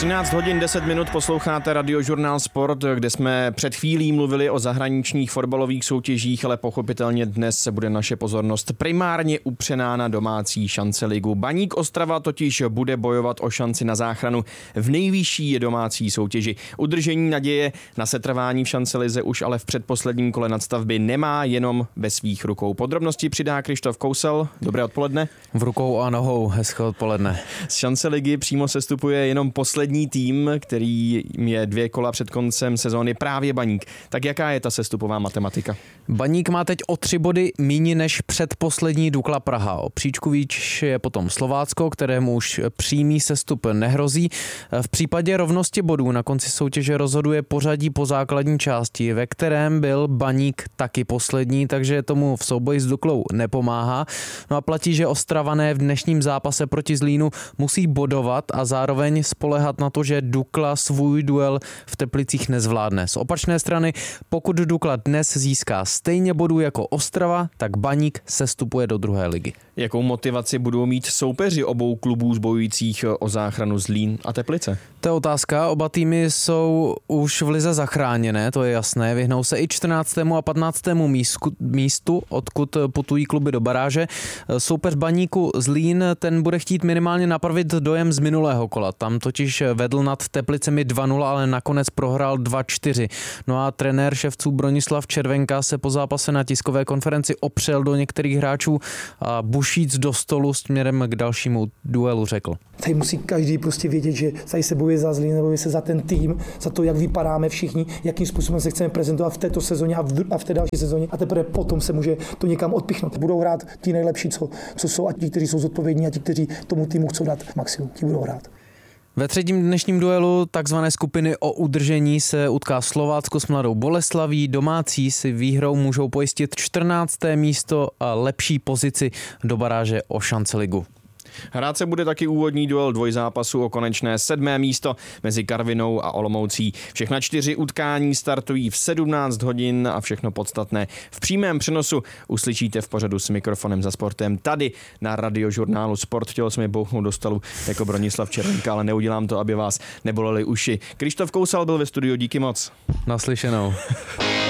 13 hodin 10 minut posloucháte Radiožurnál Sport, kde jsme před chvílí mluvili o zahraničních fotbalových soutěžích, ale pochopitelně dnes se bude naše pozornost primárně upřená na domácí šanceligu. Baník Ostrava totiž bude bojovat o šanci na záchranu v nejvyšší domácí soutěži. Udržení naděje na setrvání v šancelize už ale v předposledním kole nadstavby nemá jenom ve svých rukou. Podrobnosti přidá Krištof Kousel. Dobré odpoledne. V rukou a nohou, hezké odpoledne. Z šanceligy přímo sestupuje jenom poslední tým, který je 2 kola před koncem sezóny, právě Baník. Tak jaká je ta sestupová matematika? Baník má teď o 3 body míň než předposlední Dukla Praha. O příčku výš je potom Slovácko, kterému už přímý sestup nehrozí. V případě rovnosti bodů na konci soutěže rozhoduje pořadí po základní části, ve kterém byl Baník taky poslední, takže tomu v souboji s Duklou nepomáhá. No a platí, že Ostravané v dnešním zápase proti Zlínu musí bodovat a zároveň spoléhat na to, že Dukla svůj duel v Teplicích nezvládne. Z opačné strany, pokud Dukla dnes získá stejně bodů jako Ostrava, tak Baník sestupuje do druhé ligy. Jakou motivaci budou mít soupeři obou klubů bojujících o záchranu Zlín a Teplice? To je otázka. Oba týmy jsou už v lize zachráněné, to je jasné. Vyhnou se i 14. a 15. místu, odkud putují kluby do baráže. Soupeř Baníku Zlín, ten bude chtít minimálně napravit dojem z minulého kola. Tam totiž vedl nad Teplicemi 2-0, ale nakonec prohrál 2-4. No a trenér ševců Bronislav Červenka se po zápase na tiskové konferenci opřel do některých hráčů a bušíc do stolu směrem k dalšímu duelu řekl. Tady musí každý prostě vědět, že tady se bojuje za Zlín, bojuje se za ten tým, za to, jak vypadáme všichni, jakým způsobem se chceme prezentovat v této sezóně a v té další sezóně a teprve potom se může to někam odpichnout. Budou hrát ti nejlepší, co jsou, a ti, kteří jsou zodpovědní, a ti, kteří tomu týmu chcou dát maximum, ti budou hrát. Ve třetím dnešním duelu takzvané skupiny o udržení se utká Slovácko s Mladou Boleslaví. Domácí si výhrou můžou pojistit 14. místo a lepší pozici do baráže o šanceligu. Hrát se bude taky úvodní duel dvojzápasu o konečné 7. místo mezi Karvinou a Olomoucí. Všechna 4 utkání startují v 17 hodin a všechno podstatné v přímém přenosu uslyšíte v pořadu S mikrofonem za sportem tady na Radiožurnálu Sport. Chtěl jsem je bouchnout do stolu jako Bronislav Červenka, ale neudělám to, aby vás nebolely uši. Krištof Kousal byl ve studiu, díky moc. Naslyšenou.